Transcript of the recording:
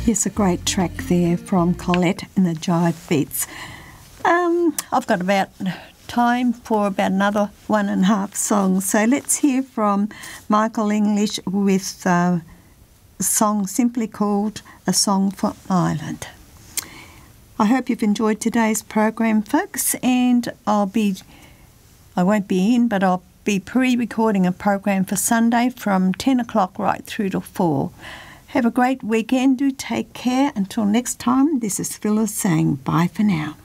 Here's a great track there from Colette and the Jive Beats. I've got about time for about another 1.5 songs. So let's hear from Michael English with a song simply called A Song for Ireland. I hope you've enjoyed today's program, folks, and I won't be in, but I'll be pre-recording a program for Sunday from 10 o'clock right through to 4. Have a great weekend. Do take care. Until next time, this is Phyllis saying bye for now.